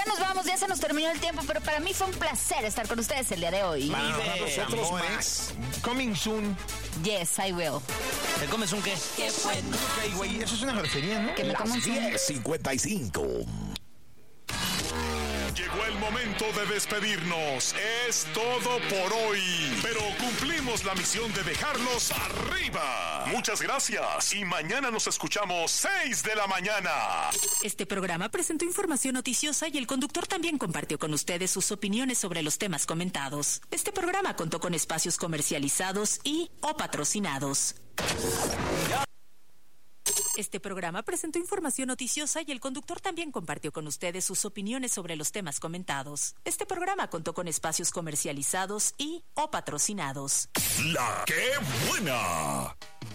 nos vamos, ya se nos terminó el tiempo, pero para mí fue un placer estar con ustedes el día de hoy. Para nosotros más. Coming soon. Yes, I will. ¿Te comes un qué? Ok, güey, eso es una grosería, ¿no? Que me como un 10:55. Llegó el momento de despedirnos. Es todo por hoy. Pero cumplimos la misión de dejarlos arriba. Muchas gracias. Y mañana nos escuchamos 6 de la mañana. Este programa presentó información noticiosa y el conductor también compartió con ustedes sus opiniones sobre los temas comentados. Este programa contó con espacios comercializados y o patrocinados. Este programa presentó información noticiosa y el conductor también compartió con ustedes sus opiniones sobre los temas comentados. Este programa contó con espacios comercializados y o patrocinados. La que buena.